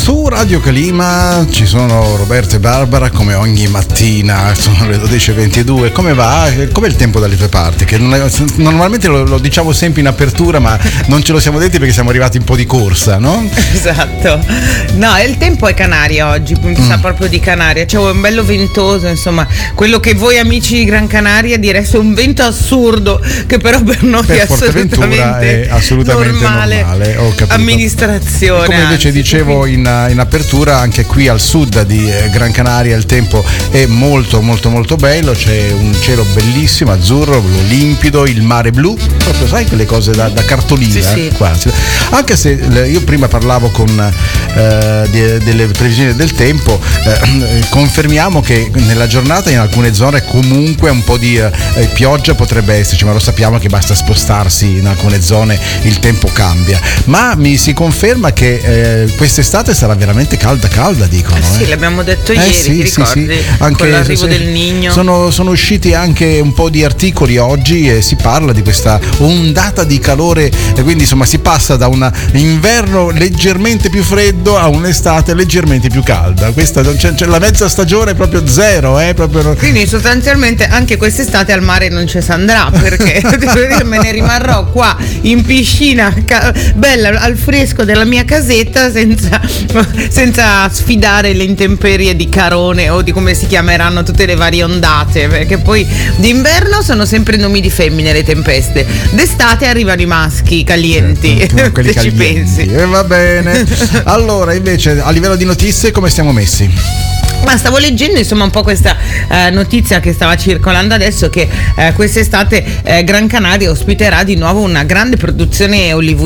Su Radio Calima ci sono Roberto e Barbara come ogni mattina, sono le 12:22. Come va? Com'è il tempo dalle tue parti? Che normalmente lo diciamo sempre in apertura, ma non ce lo siamo detti perché siamo arrivati un po' di corsa, no? Esatto. No, il tempo è Canaria oggi, sa proprio di Canaria. C'è un bello ventoso, insomma, quello che voi amici di Gran Canaria direste un vento assurdo, che però per noi è assolutamente normale. Ho capito. Amministrazione. Come invece dicevo in apertura, anche qui al sud di Gran Canaria il tempo è molto molto molto bello, c'è un cielo bellissimo, azzurro, limpido, il mare blu, proprio sai quelle cose da cartolina, sì. Quasi. Anche se io prima parlavo con delle previsioni del tempo, confermiamo che nella giornata in alcune zone comunque un po' di pioggia potrebbe esserci, ma lo sappiamo che basta spostarsi in alcune zone, il tempo cambia. Ma mi si conferma che quest'estate sarà veramente calda, dicono. Sì, l'abbiamo detto ieri, sì, ti ricordi? Sì. Anche con l'arrivo del Niño. Sono usciti anche un po' di articoli oggi e si parla di questa ondata di calore, e quindi insomma si passa da un inverno leggermente più freddo a un'estate leggermente più calda. Questa c'è la mezza stagione è proprio zero, proprio. Quindi sostanzialmente anche quest'estate al mare non ci si andrà, perché me ne rimarrò qua in piscina bella al fresco della mia casetta senza sfidare le intemperie di Carone o di come si chiameranno tutte le varie ondate, perché poi d'inverno sono sempre nomi di femmine le tempeste, d'estate arrivano i maschi calienti, quelli se ci pensi. Va bene. Allora invece a livello di notizie come stiamo messi? Ma stavo leggendo insomma un po' questa notizia che stava circolando adesso, che quest'estate Gran Canaria ospiterà di nuovo una grande produzione hollywoodiana